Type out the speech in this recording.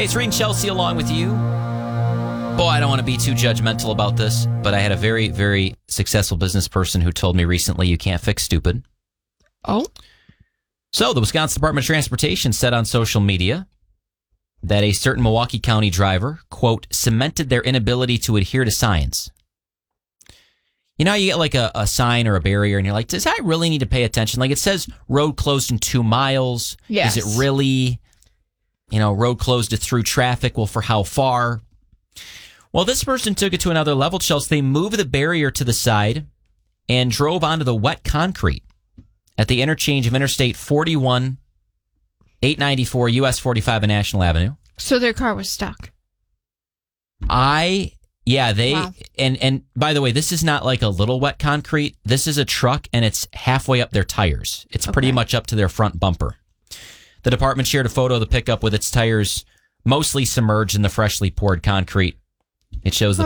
Hey, it's Reed and Chelsea along with you. Boy, I don't want to be too judgmental about this, but I had a very, very successful business person who told me recently you can't fix stupid. Oh? So the Wisconsin Department of Transportation said on social media that a certain Milwaukee County driver, quote, cemented their inability to adhere to signs. You know, you get like a sign or a barrier and you're like, does I really need to pay attention? Like it says road closed in 2 miles. Yes. Is it really, road closed to through traffic? Well, for how far? Well, this person took it to another level, Chelsea. They moved the barrier to the side and drove onto the wet concrete at the interchange of Interstate 41, 894, US 45 and National Avenue. So their car was stuck. Wow. And by the way, this is not like a little wet concrete. This is a truck and it's halfway up their tires. It's pretty much up to their front bumper. The department shared a photo of the pickup with its tires mostly submerged in the freshly poured concrete. It shows the